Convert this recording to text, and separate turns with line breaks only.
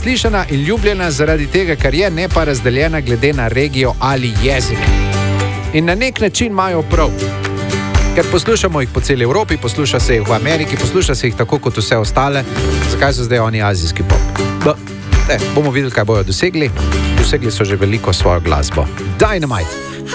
preslišana in ljubljena zaradi tega, ker je, ne pa razdeljena glede na regijo ali jezik. In na nek način imajo prav. Ker poslušamo jih po celi Evropi, posluša se jih v Ameriki, posluša se jih tako kot vse ostale. Zakaj so zdaj oni azijski pop? Bomo videli, kaj bojo dosegli. Dosegli so že veliko svojo glasbo. Dynamite!